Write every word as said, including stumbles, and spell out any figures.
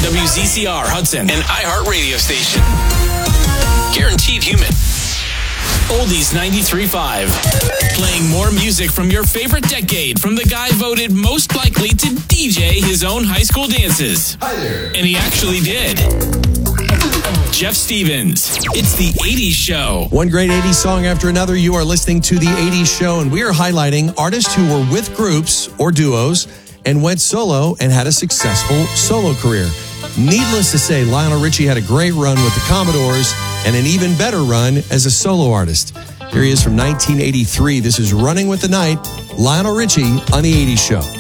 W Z C R Hudson, an iHeart radio station. Guaranteed human. Oldies ninety-three point five. Playing more music from your favorite decade from the guy voted most likely to D J his own high school dances. Hi there. And he actually did. Jeff Stevens. It's the eighties Show. One great eighties song after another. You are listening to the eighties Show, and we are highlighting artists who were with groups or duos and went solo and had a successful solo career. Needless to say, Lionel Richie had a great run with the Commodores and an even better run as a solo artist. Here he is from nineteen eighty-three. This is Running with the Night, Lionel Richie on the eighties Show.